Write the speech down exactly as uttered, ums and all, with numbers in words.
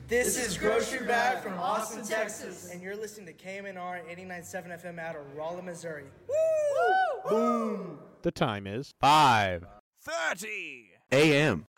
This is Grocery Bag from Austin, Texas. And you're listening to K M N R eighty-nine point seven F M out of Rolla, Missouri. Woo! Boom! The time is five thirty a.m.